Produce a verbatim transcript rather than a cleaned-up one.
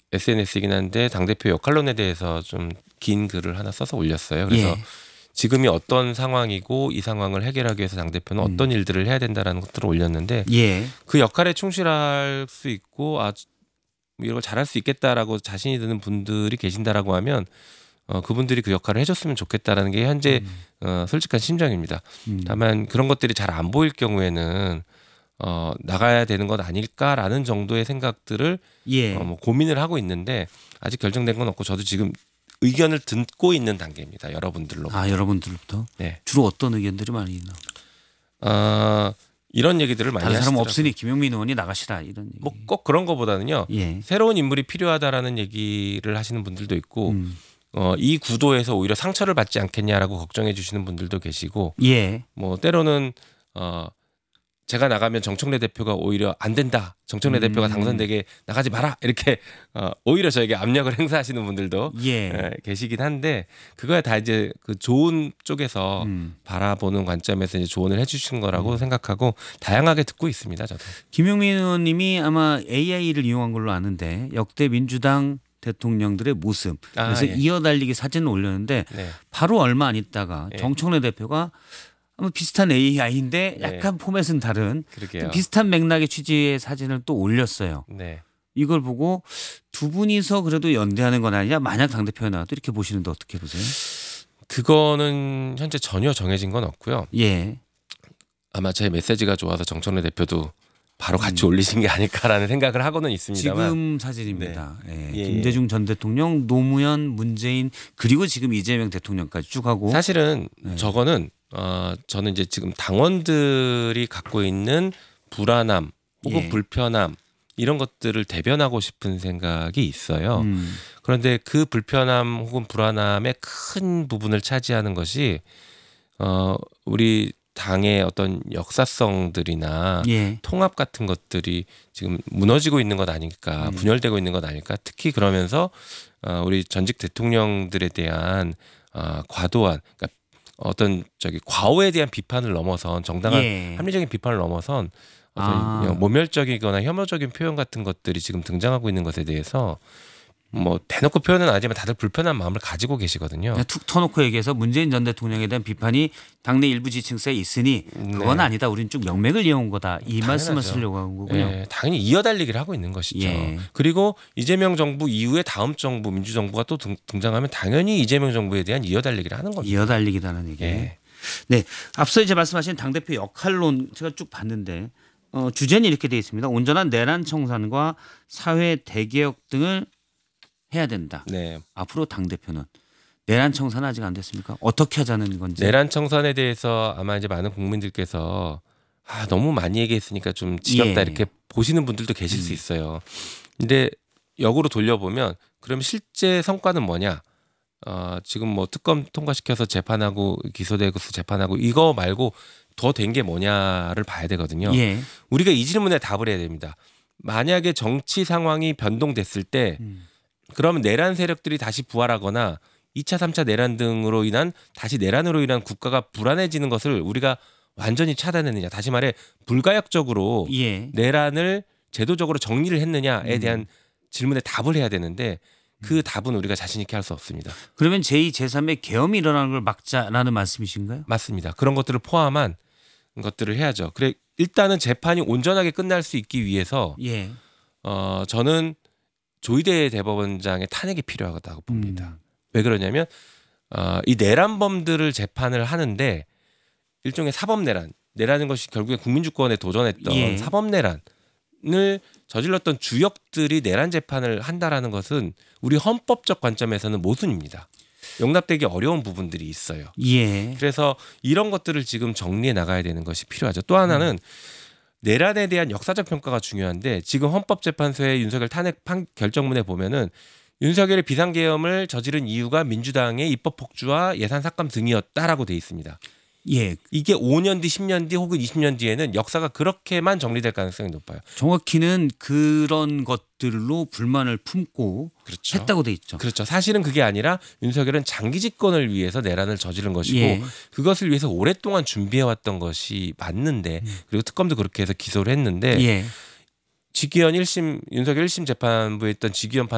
에스엔에스이긴 한데 당대표 역할론에 대해서 좀 긴 글을 하나 써서 올렸어요. 그래서 예. 지금이 어떤 상황이고 이 상황을 해결하기 위해서 당대표는 음. 어떤 일들을 해야 된다라는 것들을 올렸는데 예. 그 역할에 충실할 수 있고 아 이런 걸 잘할 수 있겠다라고 자신이 드는 분들이 계신다라고 하면 어, 그분들이 그 역할을 해줬으면 좋겠다라는 게 현재 음. 어, 솔직한 심정입니다. 음. 다만 그런 것들이 잘 안 보일 경우에는 어, 나가야 되는 것 아닐까라는 정도의 생각들을 예. 어, 뭐 고민을 하고 있는데 아직 결정된 건 없고 저도 지금 의견을 듣고 있는 단계입니다. 여러분들로. 아, 여러분들부터. 네. 주로 어떤 의견들이 많이 있나? 어, 이런 얘기들을 많이 다른 사람 하시더라고요. 없으니 김용민 의원이 나가시라 이런 얘기. 뭐 꼭 그런 거보다는요. 예. 새로운 인물이 필요하다라는 얘기를 하시는 분들도 있고 음. 어, 이 구도에서 오히려 상처를 받지 않겠냐라고 걱정해 주시는 분들도 계시고 예. 뭐 때로는 어, 제가 나가면 정청래 대표가 오히려 안 된다. 정청래 음. 대표가 당선되게 나가지 마라. 이렇게 어, 오히려 저에게 압력을 행사하시는 분들도 예. 예, 계시긴 한데 그거야 다 이제 그 좋은 쪽에서 음. 바라보는 관점에서 이제 조언을 해주신 거라고 생각하고 다양하게 듣고 있습니다. 저도. 김용민 의원님이 아마 에이아이를 이용한 걸로 아는데 역대 민주당 대통령들의 모습 아, 그래서 예. 이어달리기 사진을 올렸는데 네. 바로 얼마 안 있다가 예. 정청래 대표가 아마 비슷한 에이아이인데 네. 약간 포맷은 다른 그러게요. 좀 비슷한 맥락의 취지의 사진을 또 올렸어요. 네. 이걸 보고 두 분이서 그래도 연대하는 건 아니냐. 만약 당대표에 나와도 이렇게 보시는데 어떻게 보세요? 그거는 현재 전혀 정해진 건 없고요. 예. 아마 제 메시지가 좋아서 정청래 대표도 바로 같이 음. 올리신 게 아닐까라는 생각을 하고는 있습니다만. 지금 사진입니다. 네. 예. 예, 김대중 전 대통령, 노무현, 문재인 그리고 지금 이재명 대통령까지 쭉 하고. 사실은 네. 저거는 어, 저는 이제 지금 당원들이 갖고 있는 불안함 혹은 예. 불편함 이런 것들을 대변하고 싶은 생각이 있어요. 음. 그런데 그 불편함 혹은 불안함의 큰 부분을 차지하는 것이 어, 우리 당의 어떤 역사성들이나 예. 통합 같은 것들이 지금 무너지고 있는 것 아닐까, 음. 분열되고 있는 것 아닐까. 특히 그러면서 어, 우리 전직 대통령들에 대한 어, 과도한, 그러니까 어떤 저기 과오에 대한 비판을 넘어선 정당한 예. 합리적인 비판을 넘어선 어떤 아. 모멸적이거나 혐오적인 표현 같은 것들이 지금 등장하고 있는 것에 대해서 뭐 대놓고 표현은 아니지만 다들 불편한 마음을 가지고 계시거든요. 그냥 툭 터놓고 얘기해서 문재인 전 대통령에 대한 비판이 당내 일부 지층세에 있으니 그건 네. 아니다. 우리는 쭉 명맥을 이어온 거다. 이 당연하죠. 말씀을 쓰려고 한 거군요. 예, 당연히 이어달리기를 하고 있는 것이죠. 예. 그리고 이재명 정부 이후에 다음 정부 민주정부가 또 등, 등장하면 당연히 이재명 정부에 대한 이어달리기를 하는 겁니다. 이어달리기다는 얘기. 예. 네. 앞서 이제 말씀하신 당대표 역할론 제가 쭉 봤는데 어, 주제는 이렇게 되어 있습니다. 온전한 내란 청산과 사회 대개혁 등을 해야 된다. 네. 앞으로 당대표는 내란 청산은 아직 안 됐습니까? 어떻게 하자는 건지. 내란 청산에 대해서 아마 이제 많은 국민들께서 아, 너무 많이 얘기했으니까 좀 지겹다 예. 이렇게 보시는 분들도 계실 음. 수 있어요. 근데 역으로 돌려보면 그럼 실제 성과는 뭐냐? 어, 지금 뭐 특검 통과시켜서 재판하고 기소되고 재판하고 이거 말고 더 된 게 뭐냐를 봐야 되거든요. 예. 우리가 이 질문에 답을 해야 됩니다. 만약에 정치 상황이 변동됐을 때 음. 그러면 내란 세력들이 다시 부활하거나 이 차, 삼 차 내란 등으로 인한 다시 내란으로 인한 국가가 불안해지는 것을 우리가 완전히 차단했느냐. 다시 말해 불가역적으로 예. 내란을 제도적으로 정리를 했느냐에 음. 대한 질문에 답을 해야 되는데 그 답은 우리가 자신 있게 할 수 없습니다. 그러면 제이, 제삼의 계엄이 일어나는 걸 막자라는 말씀이신가요? 맞습니다. 그런 것들을 포함한 것들을 해야죠. 그래 일단은 재판이 온전하게 끝날 수 있기 위해서 예. 어, 저는 조희대 대법원장의 탄핵이 필요하다고 봅니다. 음. 왜 그러냐면 어, 이 내란범들을 재판을 하는데 일종의 사법내란, 내라는 것이 결국에 국민주권에 도전했던 예. 사법내란을 저질렀던 주역들이 내란 재판을 한다라는 것은 우리 헌법적 관점에서는 모순입니다. 용납되기 어려운 부분들이 있어요. 예. 그래서 이런 것들을 지금 정리해 나가야 되는 것이 필요하죠. 또 하나는 내란에 대한 역사적 평가가 중요한데 지금 헌법재판소의 윤석열 탄핵 판 결정문에 보면은 윤석열의 비상계엄을 저지른 이유가 민주당의 입법 폭주와 예산 삭감 등이었다라고 돼 있습니다. 예. 이게 오 년 뒤, 십 년 뒤 혹은 이십 년 뒤에는 역사가 그렇게만 정리될 가능성이 높아요. 정확히는 그런 것들로 불만을 품고 그렇죠. 했다고 돼 있죠. 그렇죠. 사실은 그게 아니라 윤석열은 장기 집권을 위해서 내란을 저지른 것이고 예. 그것을 위해서 오랫동안 준비해왔던 것이 맞는데 그리고 특검도 그렇게 해서 기소를 했는데 예. 직위원 일 심 윤석열 일 심 재판부에 있던 직위원